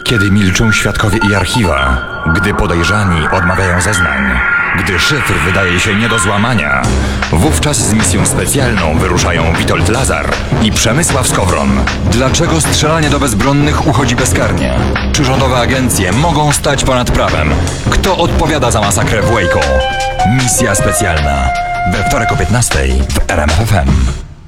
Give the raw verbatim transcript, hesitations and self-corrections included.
Kiedy milczą świadkowie i archiwa, gdy podejrzani odmawiają zeznań, gdy szyfr wydaje się nie do złamania, wówczas z misją specjalną wyruszają Witold Lazar i Przemysław Skowron. Dlaczego strzelanie do bezbronnych uchodzi bezkarnie? Czy rządowe agencje mogą stać ponad prawem? Kto odpowiada za masakrę w Waco? Misja specjalna. We wtorek o piętnastej w R M F F M.